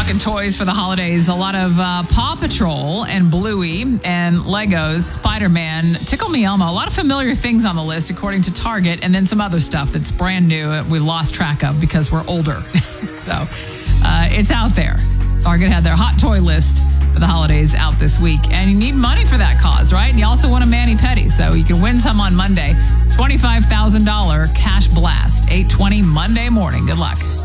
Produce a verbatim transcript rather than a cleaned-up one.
talking toys for the holidays. A lot of uh, Paw Patrol and Bluey and Legos, Spider-Man, Tickle Me Elmo. A lot of familiar things on the list, according to Target, and then some other stuff that's brand new that we lost track of because we're older. so uh, it's out there. Target had their hot toy list for the holidays out this week. And you need money for that cause, right? And you also want a mani-pedi, so you can win some on Monday. twenty-five thousand dollars cash blast, eight twenty Monday morning. Good luck.